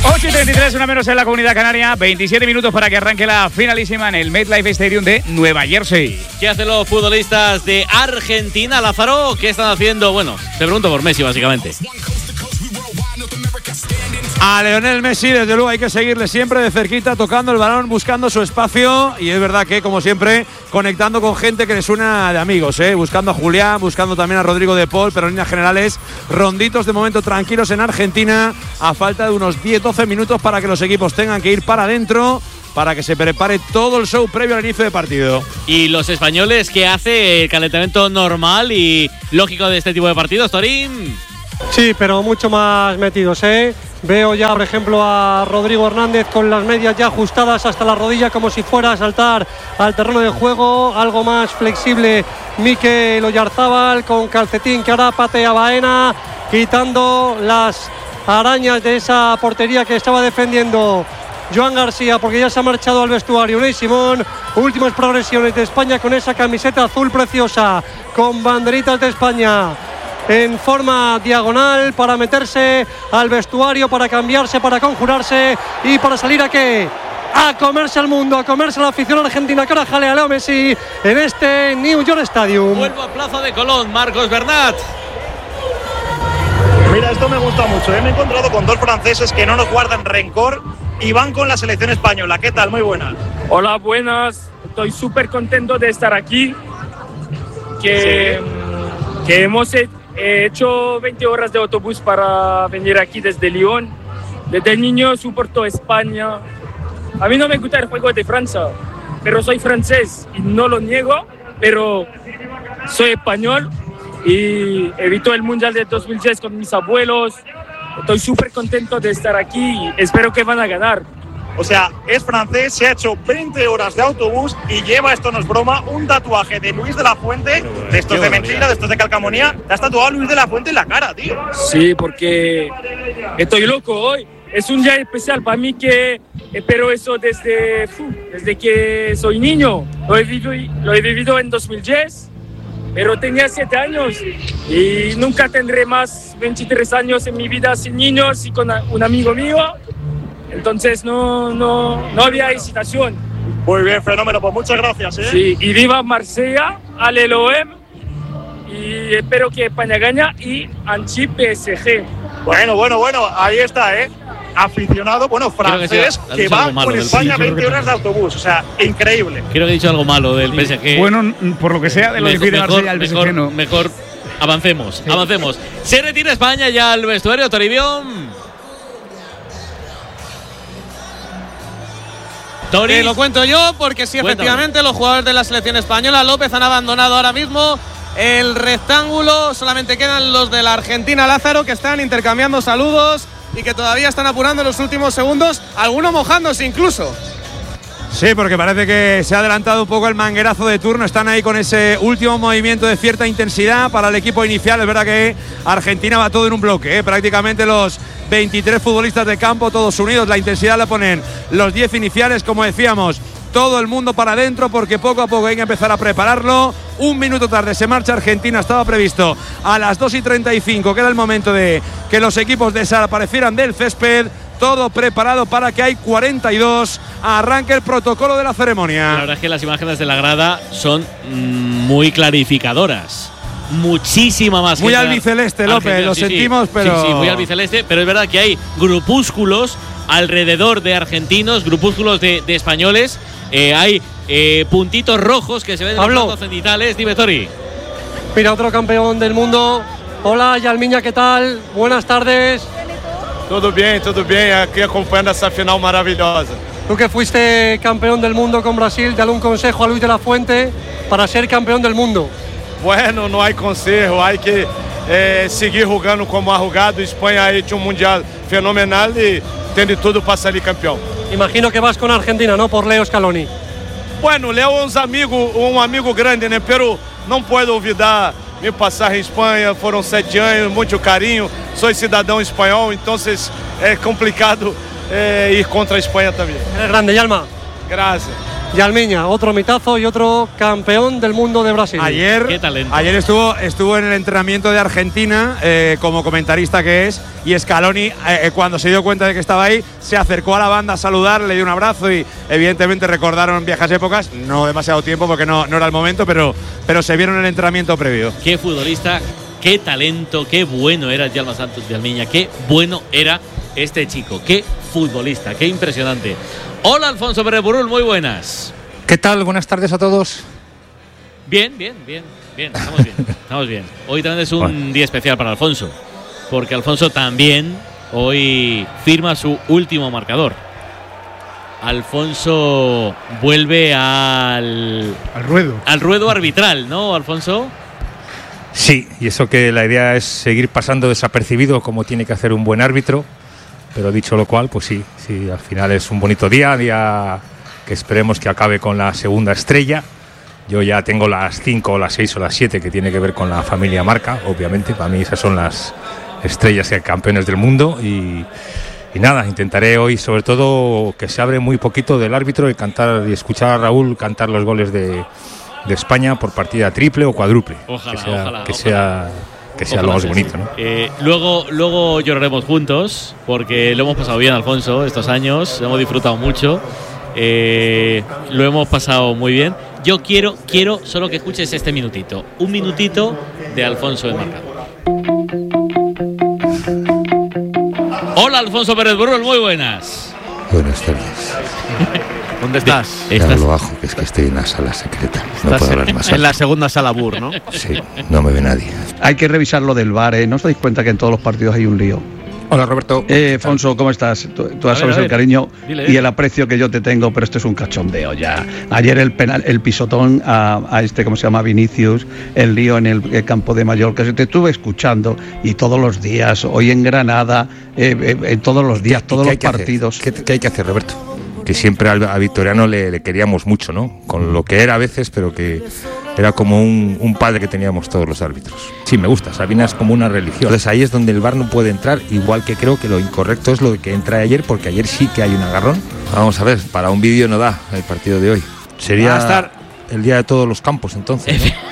8:33, una menos en la Comunidad Canaria. 27 minutos para que arranque la finalísima en el MetLife Stadium de Nueva Jersey. ¿Qué hacen los futbolistas de Argentina, Lázaro? ¿Qué están haciendo? Bueno, te pregunto por Messi, básicamente. A Lionel Messi, desde luego, hay que seguirle siempre de cerquita, tocando el balón, buscando su espacio. Y es verdad que, como siempre, conectando con gente que le suena de amigos, buscando a Julián, buscando también a Rodrigo de Paul, pero en líneas generales, ronditos de momento tranquilos en Argentina, a falta de unos 10-12 minutos para que los equipos tengan que ir para adentro, para que se prepare todo el show previo al inicio de partido. ¿Y los españoles qué hace? El calentamiento normal y lógico de este tipo de partidos, Torín. Sí, pero mucho más metidos, Veo ya, por ejemplo, a Rodrigo Hernández con las medias ya ajustadas hasta la rodilla, como si fuera a saltar al terreno de juego. Algo más flexible Mikel Oyarzábal con calcetín, que ahora patea Baena, quitando las arañas de esa portería que estaba defendiendo Joan García, porque ya se ha marchado al vestuario Unai Simón. Últimas progresiones de España con esa camiseta azul preciosa, con banderitas de España en forma diagonal, para meterse al vestuario, para cambiarse, para conjurarse y para salir a qué, a comerse al mundo, a comerse a la afición argentina que ahora jalea a Leo Messi en este New York Stadium. Vuelvo a Plaza de Colón, Marcos Bernat. Mira, esto me gusta mucho, Me he encontrado con dos franceses que no nos guardan rencor y van con la selección española. ¿Qué tal? Muy buenas. Hola, buenas. Estoy súper contento de estar aquí. Que hemos hecho 20 horas de autobús para venir aquí desde Lyon. Desde niño soporto España. A mí no me gusta el juego de Francia, pero soy francés y no lo niego, pero soy español y evito el Mundial de 2010 con mis abuelos. Estoy súper contento de estar aquí y espero que van a ganar. O sea, es francés, se ha hecho 20 horas de autobús y lleva, esto no es broma, un tatuaje de Luis de la Fuente, de estos de mentira, de estos de calcamonía. Te has tatuado a Luis de la Fuente en la cara, tío. Sí, porque estoy loco hoy. Es un día especial para mí, que espero eso desde que soy niño. Lo he vivido en 2010, pero tenía 7 años y nunca tendré más 23 años en mi vida sin niños y con un amigo mío. Entonces no había hesitación. Muy bien, fenómeno, pues muchas gracias. Sí, y viva Marsella, Aleloem, y espero que España gane y anti PSG. Bueno, ahí está, aficionado, francés, que va con España 20 horas de autobús, o sea, increíble. Creo que he dicho algo malo del PSG. Bueno, por lo que sea, de lo que pide Marsella al PSG, no. Mejor avancemos, sí. Avancemos. Se retira España ya al vestuario, Toribio. Lo cuento yo, porque sí, efectivamente, los jugadores de la selección española, López, han abandonado ahora mismo el rectángulo. Solamente quedan los de la Argentina, Lázaro, que están intercambiando saludos y que todavía están apurando en los últimos segundos, algunos mojándose incluso. Sí, porque parece que se ha adelantado un poco el manguerazo de turno. Están ahí con ese último movimiento de cierta intensidad para el equipo inicial. Es verdad que Argentina va todo en un bloque, prácticamente los 23 futbolistas de campo, todos unidos. La intensidad la ponen los 10 iniciales, como decíamos. Todo el mundo para adentro, porque poco a poco hay que empezar a prepararlo. Un minuto tarde se marcha Argentina, estaba previsto a las 2:35, que era el momento de que los equipos desaparecieran del césped. Todo preparado para que hay 42. Arranque el protocolo de la ceremonia. La verdad es que las imágenes de la grada son muy clarificadoras. Muchísima más. Muy albiceleste, López, lo sentimos, pero. Sí, muy albiceleste, pero es verdad que hay grupúsculos alrededor de argentinos, grupúsculos de españoles. Hay puntitos rojos que se ven en los platos cenitales. Dime, Tori. Mira, otro campeón del mundo. Hola, Yalmiña, ¿qué tal? Buenas tardes. Tudo bien, aquí acompañando esa final maravillosa. Tú que fuiste campeón del mundo con Brasil, dale un consejo a Luis de la Fuente para ser campeón del mundo. Bueno, no hay consejo, hay que seguir jugando como ha jugado. España ha hecho un mundial fenomenal y tiene todo para salir campeón. Imagino que vas con Argentina, ¿no? Por Leo Scaloni. Bueno, Leo es un amigo grande, ¿no? Pero no puedo olvidar mi pasaje en España, fueron 7 años, mucho cariño, soy ciudadano español, entonces es complicado ir contra España también. Eres grande, Yalma. Gracias. y Almiña, otro mitazo y otro campeón del mundo de Brasil. Ayer estuvo en el entrenamiento de Argentina como comentarista que es, y Scaloni cuando se dio cuenta de que estaba ahí se acercó a la banda a saludar, le dio un abrazo y evidentemente recordaron viejas épocas, no demasiado tiempo porque no era el momento, pero se vieron en el entrenamiento previo. Qué futbolista, qué talento, qué bueno era Yalma Santos de Almiña, qué bueno era este chico, qué futbolista, qué impresionante. Hola Alfonso Pérez Burrul, muy buenas. ¿Qué tal? Buenas tardes a todos. Bien, estamos bien. Hoy también es un día especial para Alfonso, porque Alfonso también hoy firma su último marcador. Alfonso vuelve al ruedo arbitral, ¿no, Alfonso? Sí, y eso que la idea es seguir pasando desapercibido como tiene que hacer un buen árbitro, pero dicho lo cual, pues sí, al final es un bonito día que esperemos que acabe con la segunda estrella. Yo ya tengo las 5 o las 6 o las 7 que tiene que ver con la familia Marca, obviamente, para mí esas son las estrellas y campeones del mundo y nada, intentaré hoy sobre todo que se abre muy poquito del árbitro y escuchar a Raúl cantar los goles de España por partida triple o cuádruple. Ojalá. Que sea lo más bonito, ¿no? Luego lloraremos juntos porque lo hemos pasado bien, Alfonso, estos años, lo hemos disfrutado mucho, lo hemos pasado muy bien. Yo quiero solo que escuches este minutito, un minutito de Alfonso de marcador. Hola Alfonso Pérez Burrul, muy buenas. Buenas tardes. ¿Dónde estás? Hablo bajo, que es que estoy en una sala secreta. No puedo hablar más alto. En la segunda sala BUR, ¿no? Sí, no me ve nadie. Hay que revisar lo del VAR, ¿eh? ¿No os dais cuenta que en todos los partidos hay un lío? Hola Roberto. Alfonso, ¿cómo estás? Tú sabes el cariño y el aprecio que yo te tengo, pero esto es un cachondeo ya. Ayer el pisotón a este, ¿cómo se llama? Vinicius, el lío en el campo de Mallorca. Te estuve escuchando y todos los días, hoy en Granada, todos los días, todos los partidos. ¿Qué hay que hacer, Roberto? Que siempre a Vitoriano le queríamos mucho, ¿no? Con lo que era a veces, pero que era como un padre que teníamos todos los árbitros. Sí, me gusta, Sabina es como una religión. Entonces ahí es donde el VAR no puede entrar, igual que creo que lo incorrecto es lo de que entra ayer, porque ayer sí que hay un agarrón. Vamos a ver, para un vídeo no da el partido de hoy. Sería el día de todos los campos, entonces, ¿no?